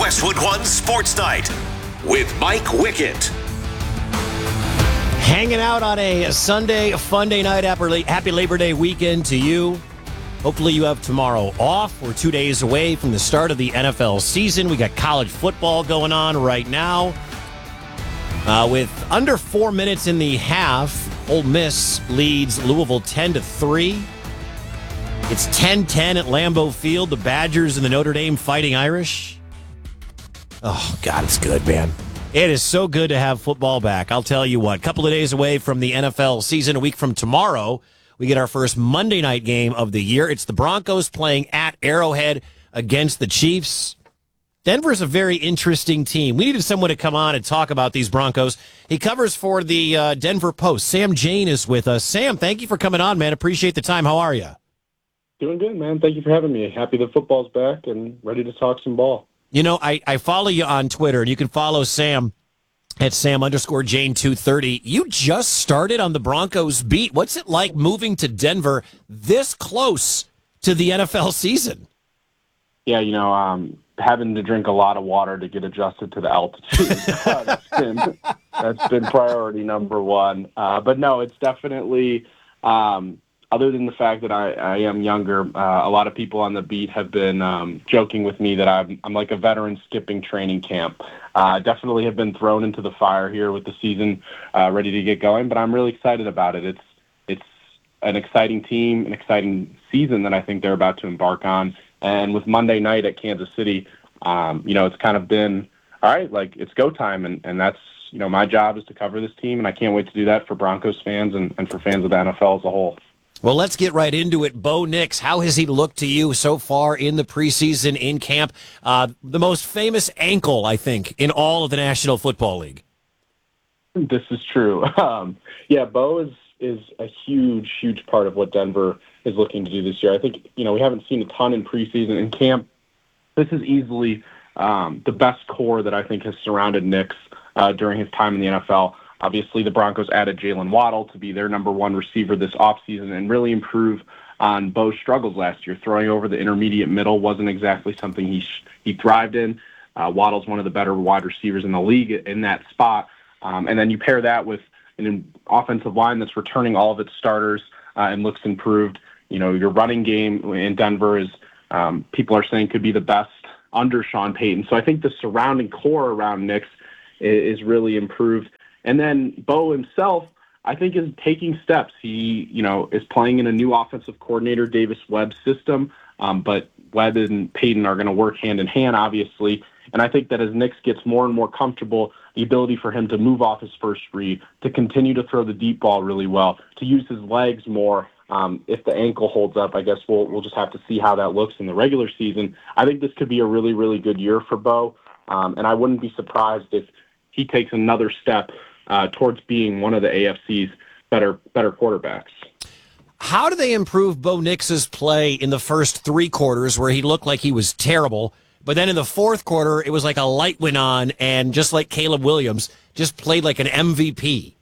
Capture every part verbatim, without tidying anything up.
Westwood One Sports Night with Mike Wickett. Hanging out on a Sunday, Funday night. Happy Labor Day weekend to you. Hopefully you have tomorrow off. We're two days away from the start of the N F L season. We got college football going on right now. Uh, with under four minutes in the half, Ole Miss leads Louisville ten to three. It's ten ten at Lambeau Field. The Badgers and the Notre Dame Fighting Irish. Oh, God, it's good, man. It is so good to have football back. I'll tell you what, a couple of days away from the N F L season, a week from tomorrow, we get our first Monday night game of the year. It's the Broncos playing at Arrowhead against the Chiefs. Denver's a very interesting team. We needed someone to come on and talk about these Broncos. He covers for the uh, Denver Post. Sam Jane is with us. Sam, thank you for coming on, man. Appreciate the time. How are you? Doing good, man. Thank you for having me. Happy the football's back and ready to talk some ball. You know, I, I follow you on Twitter, and you can follow Sam at Sam underscore Jane two thirty. You just started on the Broncos beat. What's it like moving to Denver this close to the N F L season? Yeah, you know, um, having to drink a lot of water to get adjusted to the altitude. uh, that's been that's been priority number one. Uh, but no, it's definitely. Um, Other than the fact that I, I am younger, uh, a lot of people on the beat have been um, joking with me that I'm, I'm like a veteran skipping training camp. I uh, definitely have been thrown into the fire here with the season uh, ready to get going, but I'm really excited about it. It's it's an exciting team, an exciting season that I think they're about to embark on. And with Monday night at Kansas City, um, you know, it's kind of been, all right, like it's go time, and, and that's, you know, my job is to cover this team, and I can't wait to do that for Broncos fans and, and for fans of the N F L as a whole. Well, let's get right into it. Bo Nix, how has he looked to you so far in the preseason, in camp? Uh, the most famous ankle, I think, in all of the National Football League. This is true. Um, yeah, Bo is is a huge, huge part of what Denver is looking to do this year. I think, you know, we haven't seen a ton in preseason. In camp, this is easily um, the best core that I think has surrounded Nix uh, during his time in the N F L. Obviously, the Broncos added Jalen Waddle to be their number one receiver this offseason and really improve on Bo's struggles last year. Throwing over the intermediate middle wasn't exactly something he sh- he thrived in. Uh, Waddle's one of the better wide receivers in the league in that spot. Um, and then you pair that with an offensive line that's returning all of its starters uh, and looks improved. You know, your running game in Denver is, um, people are saying, could be the best under Sean Payton. So I think the surrounding core around Nix is, is really improved. And then Bo himself, I think, is taking steps. He, you know, is playing in a new offensive coordinator, Davis Webb's system. Um, but Webb and Payton are going to work hand in hand, obviously. And I think that as Nix gets more and more comfortable, the ability for him to move off his first read, to continue to throw the deep ball really well, to use his legs more. Um, if the ankle holds up, I guess we'll we'll just have to see how that looks in the regular season. I think this could be a really, really good year for Bo. Um, and I wouldn't be surprised if he takes another step Uh, towards being one of the A F C's better better quarterbacks. How do they improve Bo Nix's play in the first three quarters where he looked like he was terrible, but then in the fourth quarter it was like a light went on and just like Caleb Williams, just played like an M V P?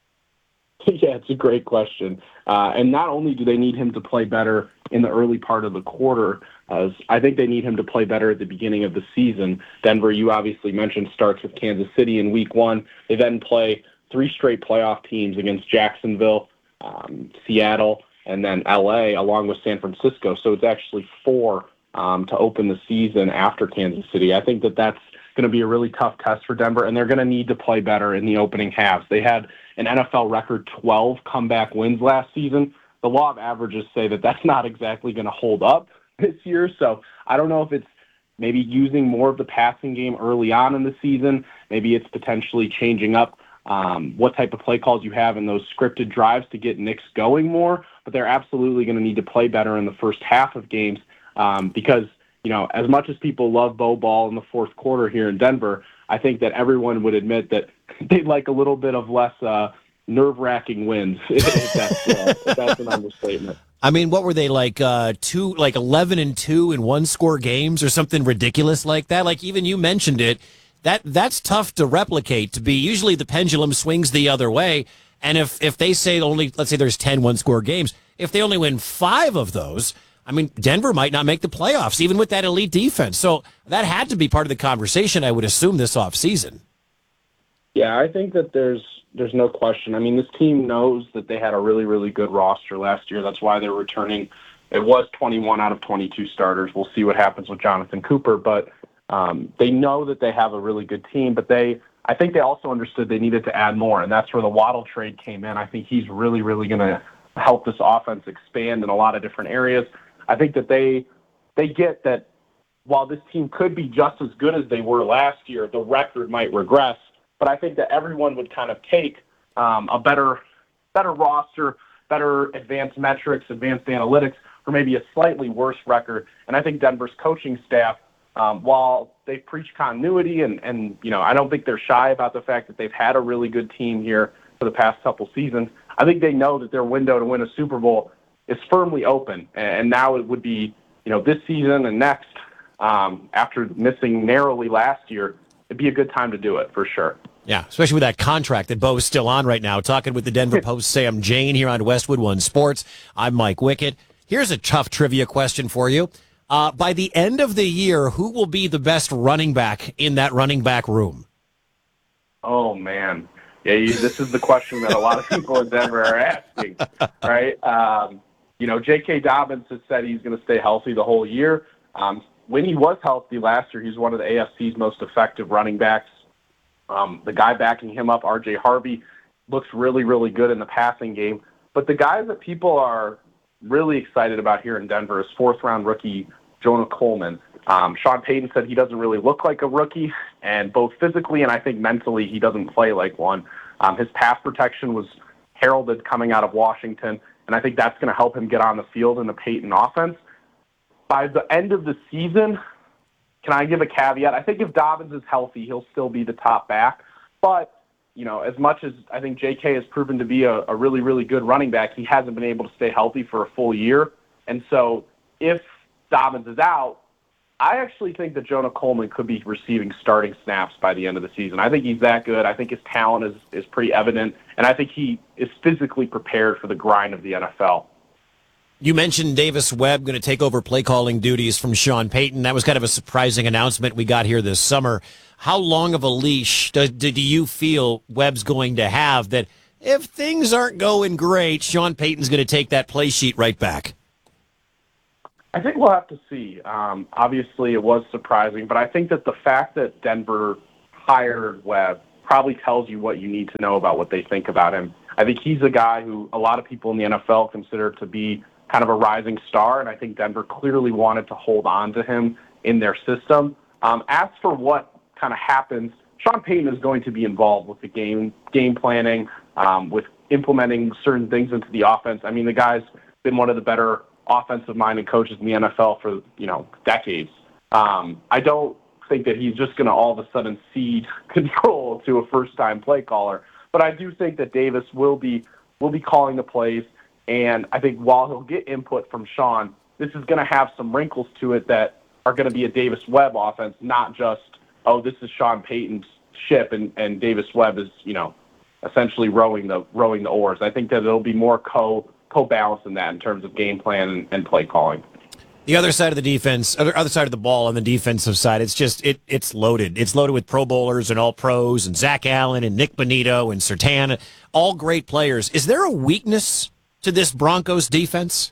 Yeah, it's a great question. Uh, and not only do they need him to play better in the early part of the quarter, as I think they need him to play better at the beginning of the season. Denver, you obviously mentioned, starts with Kansas City in week one. They then play three straight playoff teams against Jacksonville, um, Seattle, and then L A, along with San Francisco. So it's actually four um, to open the season after Kansas City. I think that that's going to be a really tough test for Denver, and they're going to need to play better in the opening halves. They had an N F L record twelve comeback wins last season. The law of averages say that that's not exactly going to hold up this year. So I don't know if it's maybe using more of the passing game early on in the season. Maybe it's potentially changing up um, what type of play calls you have in those scripted drives to get Nix going more. But they're absolutely going to need to play better in the first half of games um, because, you know, as much as people love Bo Ball in the fourth quarter here in Denver, I think that everyone would admit that they'd like a little bit of less uh, nerve-wracking wins, if that's, uh, if that's an understatement. I mean, what were they, like uh, two, like eleven and two in one-score games or something ridiculous like that? Like, even you mentioned it, that that's tough to replicate. To be usually the pendulum swings the other way, and if if they say only, let's say there's ten one-score games, if they only win five of those, I mean, Denver might not make the playoffs, even with that elite defense. So that had to be part of the conversation, I would assume, this offseason. Yeah, I think that there's there's no question. I mean, this team knows that they had a really, really good roster last year. That's why they're returning. It was twenty-one out of twenty-two starters. We'll see what happens with Jonathan Cooper. But um, they know that they have a really good team. But they, I think they also understood they needed to add more, and that's where the Waddle trade came in. I think he's really, really going to help this offense expand in a lot of different areas. I think that they they get that while this team could be just as good as they were last year, the record might regress. But I think that everyone would kind of take um, a better better roster, better advanced metrics, advanced analytics, for maybe a slightly worse record. And I think Denver's coaching staff, um, while they preach continuity, and, and you know, I don't think they're shy about the fact that they've had a really good team here for the past couple seasons, I think they know that their window to win a Super Bowl is firmly open. And now it would be, you know, this season and next, um, after missing narrowly last year, it'd be a good time to do it for sure. Yeah, especially with that contract that Bo's still on right now. Talking with the Denver Post Sam Jane here on Westwood One Sports. I'm Mike Wickett. Here's a tough trivia question for you. Uh, by the end of the year, who will be the best running back in that running back room? Oh, man. Yeah, you, this is the question that a lot of people in Denver are asking, right? Um, you know, J K. Dobbins has said he's going to stay healthy the whole year. Um, when he was healthy last year, he's one of the A F C's most effective running backs. Um, the guy backing him up, R J Harvey, looks really, really good in the passing game. But the guy that people are really excited about here in Denver is fourth-round rookie Jonah Coleman. Um, Sean Payton said he doesn't really look like a rookie, and both physically and I think mentally he doesn't play like one. Um, his pass protection was heralded coming out of Washington, and I think that's going to help him get on the field in the Payton offense. By the end of the season, can I give a caveat? I think if Dobbins is healthy, he'll still be the top back. But, you know, as much as I think J K has proven to be a, a really, really good running back, he hasn't been able to stay healthy for a full year. And so if Dobbins is out, I actually think that Jonah Coleman could be receiving starting snaps by the end of the season. I think he's that good. I think his talent is, is pretty evident. And I think he is physically prepared for the grind of the N F L. You mentioned Davis Webb going to take over play calling duties from Sean Payton. That was kind of a surprising announcement we got here this summer. How long of a leash do, do you feel Webb's going to have that if things aren't going great, Sean Payton's going to take that play sheet right back? I think we'll have to see. Um, obviously, it was surprising, but I think that the fact that Denver hired Webb probably tells you what you need to know about what they think about him. I think he's a guy who a lot of people in the N F L consider to be kind of a rising star, and I think Denver clearly wanted to hold on to him in their system. Um, as for what kind of happens, Sean Payton is going to be involved with the game game planning, um, with implementing certain things into the offense. I mean, the guy's been one of the better offensive-minded coaches in the N F L for, you know, decades. Um, I don't think that he's just going to all of a sudden cede control to a first-time play caller, but I do think that Davis will be will be calling the plays. And I think while he'll get input from Sean, this is going to have some wrinkles to it that are going to be a Davis Webb offense, not just, oh, this is Sean Payton's ship and, and Davis Webb is, you know, essentially rowing the rowing the oars. I think that it'll be more co co-balance in that in terms of game plan and, and play calling. The other side of the defense, other other side of the ball on the defensive side, it's just it it's loaded. It's loaded with Pro Bowlers and All Pros and Zach Allen and Nick Bonito and Surtain, all great players. Is there a weakness to this Broncos defense?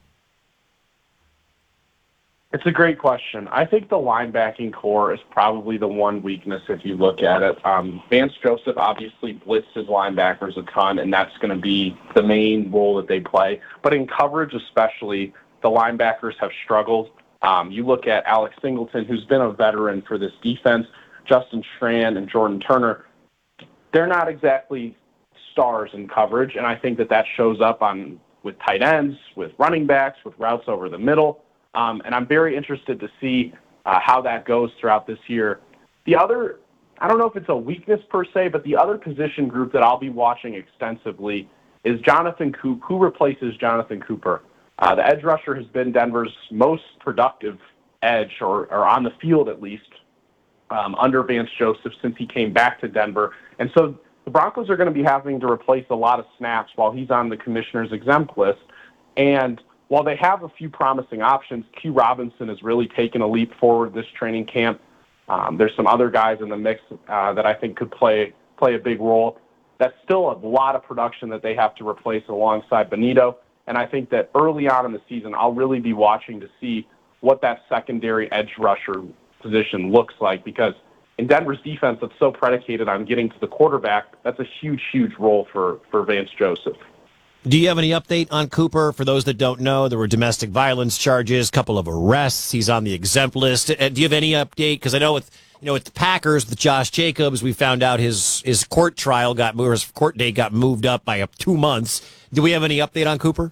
It's a great question. I think the linebacking core is probably the one weakness if you look at it. Um, Vance Joseph obviously blitzes linebackers a ton, and that's going to be the main role that they play. But in coverage especially, the linebackers have struggled. Um, you look at Alex Singleton, who's been a veteran for this defense, Justin Strand and Jordan Turner. They're not exactly stars in coverage, and I think that that shows up on with tight ends, with running backs, with routes over the middle. Um, and I'm very interested to see uh, how that goes throughout this year. The other, I don't know if it's a weakness per se, but the other position group that I'll be watching extensively is Jonathan Cooper. Who replaces Jonathan Cooper? Uh, the edge rusher has been Denver's most productive edge, or, or on the field at least, um, under Vance Joseph since he came back to Denver. And so the Broncos are going to be having to replace a lot of snaps while he's on the commissioner's exempt list. And while they have a few promising options, Q Robinson has really taken a leap forward this training camp. Um, there's some other guys in the mix uh, that I think could play play a big role. That's still a lot of production that they have to replace alongside Benito. And I think that early on in the season, I'll really be watching to see what that secondary edge rusher position looks like, because in Denver's defense that's so predicated on getting to the quarterback, that's a huge, huge role for, for Vance Joseph. Do you have any update on Cooper? For those that don't know, there were domestic violence charges, a couple of arrests. He's on the exempt list. Uh, do you have any update? Because I know with you know with the Packers, with Josh Jacobs, we found out his his court trial got or his court date got moved up by up two months. Do we have any update on Cooper?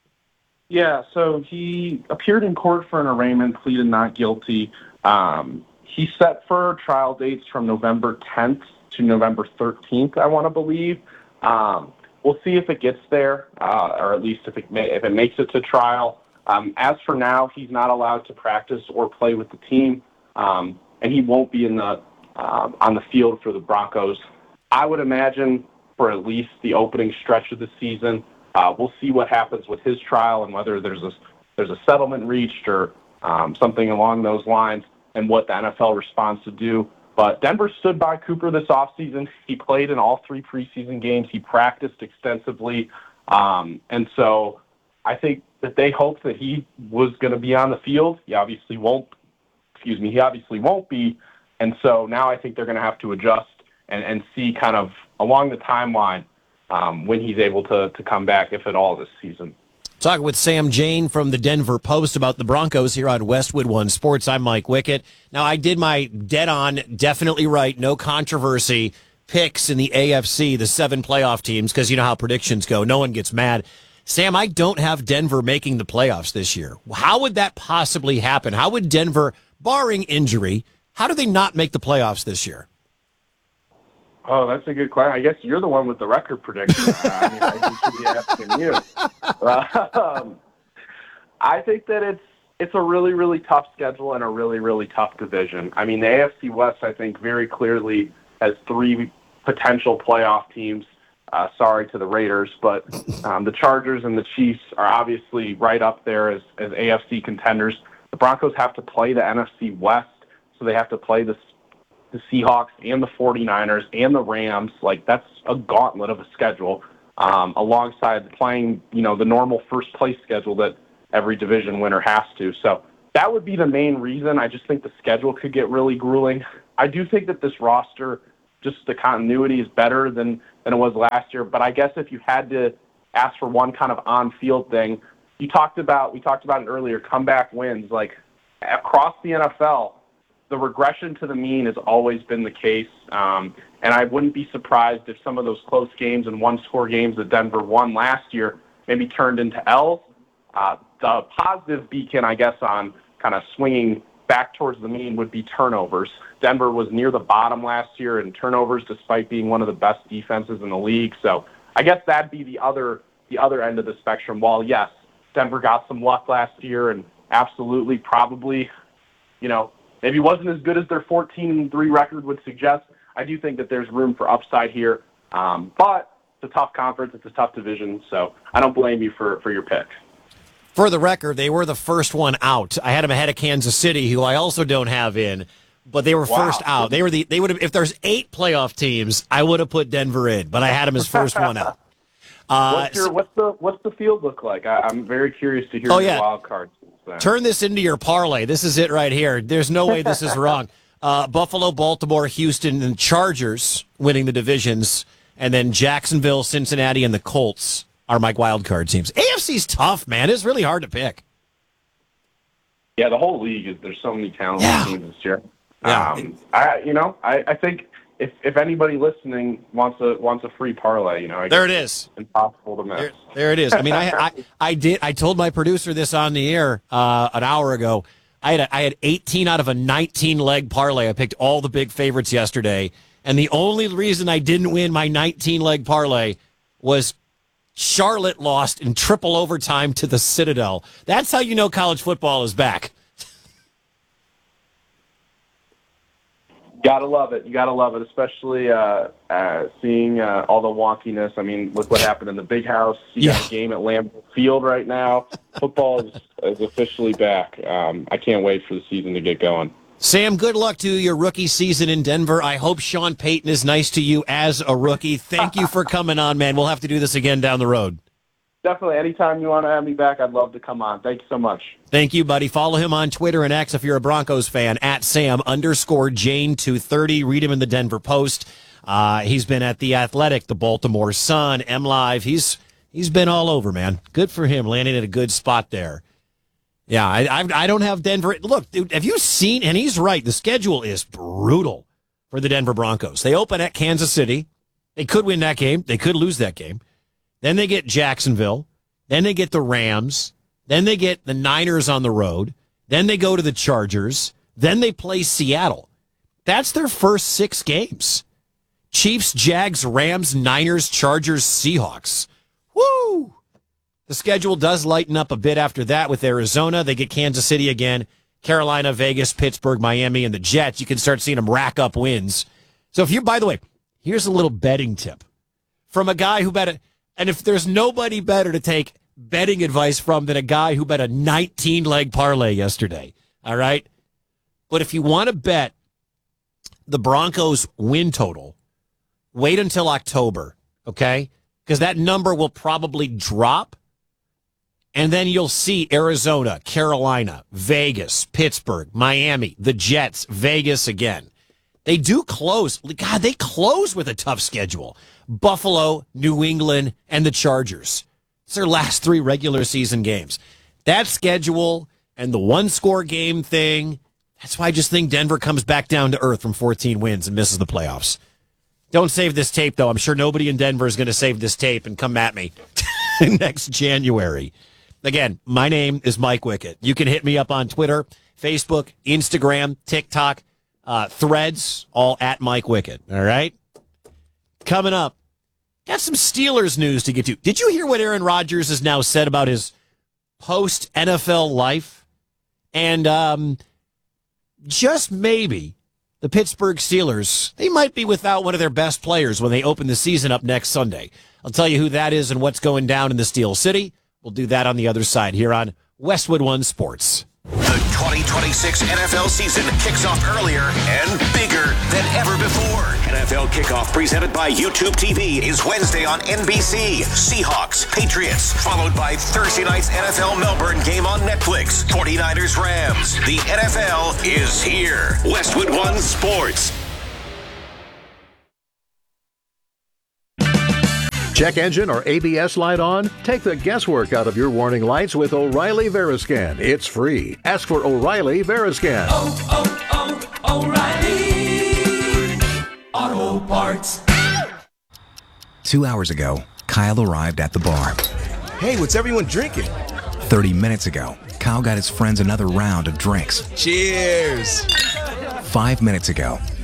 Yeah, so he appeared in court for an arraignment, pleaded not guilty. Um, he's set for trial dates from November tenth to November thirteenth, I want to believe. Um, We'll see if it gets there, uh, or at least if it may, if it makes it to trial. Um, as for now, he's not allowed to practice or play with the team, um, and he won't be in the uh, on the field for the Broncos. I would imagine for at least the opening stretch of the season. Uh, we'll see what happens with his trial and whether there's a there's a settlement reached or um, something along those lines, and what the N F L responds to do. But Denver stood by Cooper this offseason. He played in all three preseason games. He practiced extensively. Um, and so I think that they hoped that he was going to be on the field. He obviously won't, excuse me, he obviously won't be. And so now I think they're going to have to adjust and, and see kind of along the timeline um, when he's able to, to come back, if at all, this season. Talking with Sam Jane from the Denver Post about the Broncos here on Westwood One Sports. I'm Mike Wickett. Now, I did my dead-on, definitely right, no controversy picks in the A F C, the seven playoff teams, because you know how predictions go. No one gets mad. Sam, I don't have Denver making the playoffs this year. How would that possibly happen? How would Denver, barring injury, how do they not make the playoffs this year? Oh, that's a good question. I guess you're the one with the record prediction. I mean, I should be asking you. Um, I think that it's it's a really, really tough schedule and a really, really tough division. I mean, the A F C West, I think, very clearly has three potential playoff teams. Uh, sorry to the Raiders, but um, the Chargers and the Chiefs are obviously right up there as, as A F C contenders. The Broncos have to play the N F C West, so they have to play the the Seahawks and the 49ers and the Rams. Like, that's a gauntlet of a schedule, um, alongside playing, you know, the normal first place schedule that every division winner has to. So that would be the main reason. I just think the schedule could get really grueling. I do think that this roster, just the continuity is better than, than it was last year. But I guess if you had to ask for one kind of on-field thing, you talked about, we talked about it earlier, comeback wins. Like, across the N F L, the regression to the mean has always been the case, um, and I wouldn't be surprised if some of those close games and one-score games that Denver won last year maybe turned into L's. Uh, the positive beacon, I guess, on kind of swinging back towards the mean would be turnovers. Denver was near the bottom last year in turnovers, despite being one of the best defenses in the league. So I guess that'd be the other the other end of the spectrum. While, yes, Denver got some luck last year and absolutely probably, you know, maybe wasn't as good as their fourteen and three record would suggest. I do think that there's room for upside here. Um, but it's a tough conference. It's a tough division. So I don't blame you for, for your pick. For the record, they were the first one out. I had them ahead of Kansas City, who I also don't have in, but they were Wow. first out. They were the they would have if there's eight playoff teams, I would have put Denver in, but I had them as first one out. Uh, What's, your, what's the what's the field look like? I, I'm very curious to hear Oh, your yeah. wild cards. Turn this into your parlay. This is it right here. There's no way this is wrong. Uh, Buffalo, Baltimore, Houston, and Chargers winning the divisions, and then Jacksonville, Cincinnati, and the Colts are my wild card teams. A F C's tough, man. It's really hard to pick. Yeah, the whole league is. There's so many talented Yeah. teams this year. Yeah. Um, I, you know, I, I think if if anybody listening wants a wants a free parlay, you know, I There it guess is. it's impossible to miss. There, there it is. I mean, I, I I did. I told my producer this on the air uh, an hour ago. I had a, I had eighteen out of a nineteen leg parlay. I picked all the big favorites yesterday, and the only reason I didn't win my nineteen leg parlay was Charlotte lost in triple overtime to the Citadel. That's how you know college football is back. Gotta love it. You gotta love it, especially uh, uh, seeing uh, all the wonkiness. I mean, look what happened in the big house. You Yeah. got a game at Lambeau Field right now. Football is, is officially back. Um, I can't wait for the season to get going. Sam, good luck to your rookie season in Denver. I hope Sean Payton is nice to you as a rookie. Thank you for coming on, man. We'll have to do this again down the road. Definitely. Anytime you want to have me back, I'd love to come on. Thank you so much. Thank you, buddy. Follow him on Twitter and X if you're a Broncos fan, at Sam underscore Jane two thirty. Read him in the Denver Post. Uh, he's been at The Athletic, the Baltimore Sun, M Live. He's he's been all over, man. Good for him, landing at a good spot there. Yeah, I I, I don't have Denver. Look, dude, have you seen, and he's right, the schedule is brutal for the Denver Broncos. They open at Kansas City. They could win that game. They could lose that game. Then they get Jacksonville. Then they get the Rams. Then they get the Niners on the road. Then they go to the Chargers. Then they play Seattle. That's their first six games. Chiefs, Jags, Rams, Niners, Chargers, Seahawks. Woo! The schedule does lighten up a bit after that with Arizona. They get Kansas City again, Carolina, Vegas, Pittsburgh, Miami, and the Jets. You can start seeing them rack up wins. So if you, by the way, here's a little betting tip from a guy who bet it. And if there's nobody better to take betting advice from than a guy who bet a nineteen-leg parlay yesterday, all right? But if you want to bet the Broncos win total, wait until October, okay? Because that number will probably drop, and then you'll see Arizona, Carolina, Vegas, Pittsburgh, Miami, the Jets, Vegas again. They do close. God, they close with a tough schedule. Buffalo, New England, and the Chargers. It's their last three regular season games. That schedule and the one-score game thing, that's why I just think Denver comes back down to earth from fourteen wins and misses the playoffs. Don't save this tape, though. I'm sure nobody in Denver is going to save this tape and come at me next January. Again, my name is Mike Wickett. You can hit me up on Twitter, Facebook, Instagram, TikTok, uh, Threads, all at Mike Wickett. All right? Coming up, got some Steelers news to get to. Did you hear what Aaron Rodgers has now said about his post-N F L life? And um, just maybe the Pittsburgh Steelers, they might be without one of their best players when they open the season up next Sunday. I'll tell you who that is and what's going down in the Steel City. We'll do that on the other side here on Westwood One Sports. The twenty twenty-six N F L season kicks off earlier and bigger than ever before. N F L Kickoff presented by YouTube T V is Wednesday on N B C. Seahawks, Patriots, followed by Thursday night's N F L Melbourne game on Netflix. forty-niners, Rams. The N F L is here. Westwood One Sports. Check engine or A B S light on? Take the guesswork out of your warning lights with O'Reilly Veriscan. It's free. Ask for O'Reilly Veriscan. Oh, oh, oh, O'Reilly Auto Parts. Two hours ago, Kyle arrived at the bar. Hey, what's everyone drinking? Thirty minutes ago, Kyle got his friends another round of drinks. Cheers! Five minutes ago,